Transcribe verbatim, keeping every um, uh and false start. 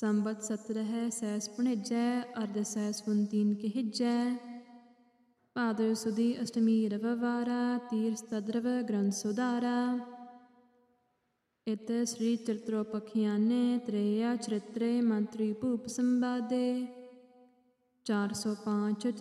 ਸੰਬਤ ਸਤਰਹਿ cess ਪੁਣਿਜੈ, ਅਰਧ cess ਪੁਨ ਤੀਨ ਕੇ ਹਿਜੈ। ਭਾਦਰ ਸੁਦੀ ਅਸ਼ਟਮੀ ਰਵਵਾਰਾ, ਤੀਰਥ ਤਦਰਵ ਗ੍ਰੰਥ ਸੁਧਾਰਾ। ਇਤ ਸ੍ਰੀ ਚਰਿਤ੍ਰੋਪਖਿਆਨੇ ਤ੍ਰੇਆ ਚਰਿਤ੍ਰੇ ਮੰਤਰੀ ਭੂਪ ਸੰਵਾਦੇ। ਚਾਰ ਸੌ ਪਾਂਚ